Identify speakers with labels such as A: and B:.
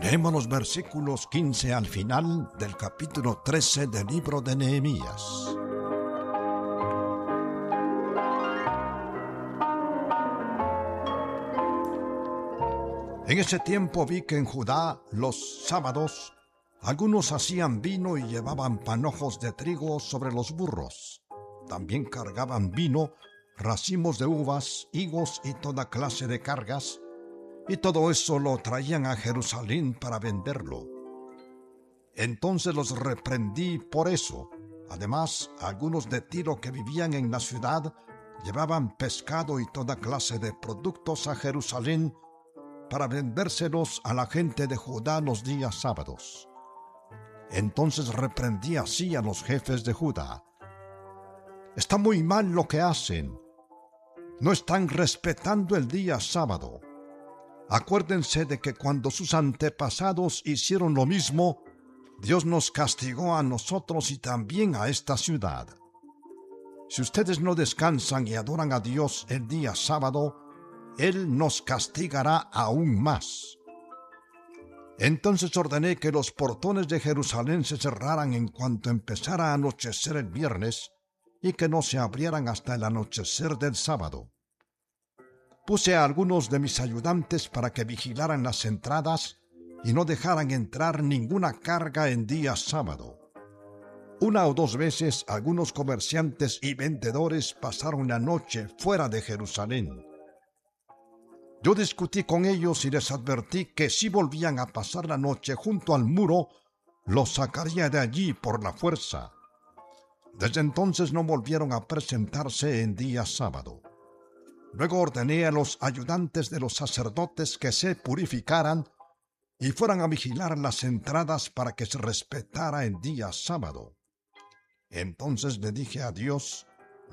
A: Leemos los versículos 15 al final del capítulo 13 del libro de Nehemías. En ese tiempo vi que en Judá los sábados algunos hacían vino y llevaban panojos de trigo sobre los burros. También cargaban vino, racimos de uvas, higos y toda clase de cargas, y todo eso lo traían a Jerusalén para venderlo. Entonces los reprendí por eso. Además, algunos de Tiro que vivían en la ciudad llevaban pescado y toda clase de productos a Jerusalén para vendérselos a la gente de Judá los días sábados. Entonces reprendí así a los jefes de Judá. Está muy mal lo que hacen. No están respetando el día sábado. Acuérdense de que cuando sus antepasados hicieron lo mismo, Dios nos castigó a nosotros y también a esta ciudad. Si ustedes no descansan y adoran a Dios el día sábado, Él nos castigará aún más. Entonces ordené que los portones de Jerusalén se cerraran en cuanto empezara a anochecer el viernes y que no se abrieran hasta el anochecer del sábado. Puse a algunos de mis ayudantes para que vigilaran las entradas y no dejaran entrar ninguna carga en día sábado. Una o dos veces algunos comerciantes y vendedores pasaron la noche fuera de Jerusalén. Yo discutí con ellos y les advertí que si volvían a pasar la noche junto al muro, los sacaría de allí por la fuerza. Desde entonces no volvieron a presentarse en día sábado. Luego ordené a los ayudantes de los sacerdotes que se purificaran y fueran a vigilar las entradas para que se respetara el día sábado. Entonces le dije a Dios: